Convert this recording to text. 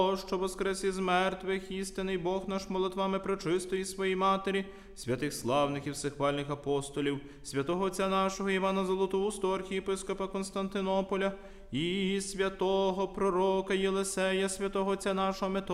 що воскрес із мертвих, істинний Бог наш, молитвами пречистої своїй Матері, святих славних і всехвальних апостолів, святого Отця нашого Івана Золотоустого, архієпископа Константинополя, і святого пророка Єлисея, святого Отця нашого Методія,